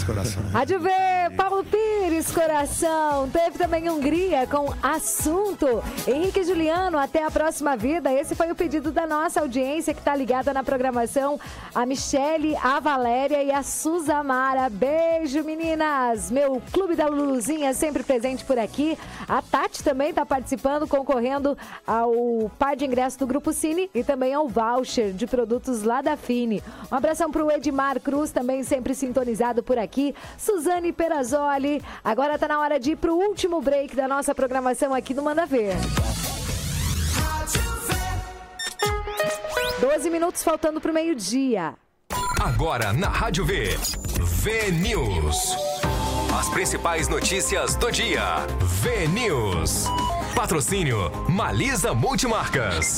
coração. Rádio V, Paulo Pires, coração. Teve também Hungria com assunto. Henrique e Juliano, até a próxima vida. Esse foi o pedido da nossa audiência que tá ligada na programação. A Michele, a Valéria e a Suzamara. Beijo, meninas. Meu Clube da Luluzinha sempre presente por aqui. A Tati também tá participando, concorrendo ao par de ingressos do Grupo Cine e também ao voucher de produtos lá da Fini. Um abração pro Edmar Cruz, também sempre sintonizado por aqui. Suzane Perazzoli. Agora tá na hora de ir pro último break da nossa programação aqui no Manda Ver. 12 minutos faltando pro meio-dia. Agora na Rádio V, V-News. As principais notícias do dia. V-News. Patrocínio Malisa Multimarcas.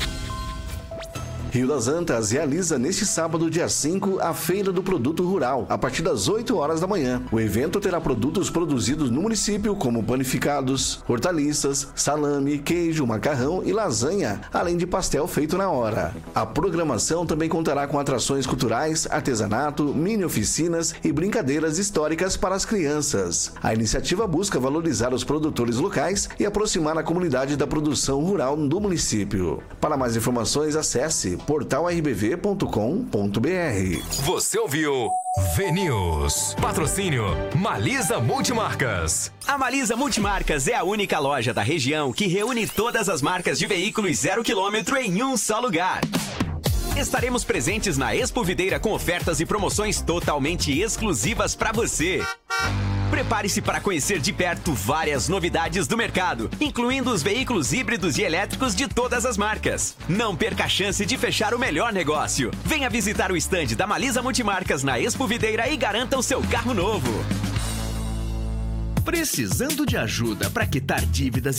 Rio das Antas realiza neste sábado, dia 5, a Feira do Produto Rural, a partir das 8 horas da manhã. O evento terá produtos produzidos no município, como panificados, hortaliças, salame, queijo, macarrão e lasanha, além de pastel feito na hora. A programação também contará com atrações culturais, artesanato, mini-oficinas e brincadeiras históricas para as crianças. A iniciativa busca valorizar os produtores locais e aproximar a comunidade da produção rural do município. Para mais informações, acesse portalrbv.com.br. Você ouviu V-News. Patrocínio Malisa Multimarcas. A Malisa Multimarcas é a única loja da região que reúne todas as marcas de veículos 0 km em um só lugar. Estaremos presentes na Expo Videira com ofertas e promoções totalmente exclusivas para você. Prepare-se para conhecer de perto várias novidades do mercado, incluindo os veículos híbridos e elétricos de todas as marcas. Não perca a chance de fechar o melhor negócio. Venha visitar o estande da Malisa Multimarcas na Expo Videira e garanta o seu carro novo. Precisando de ajuda para quitar dívidas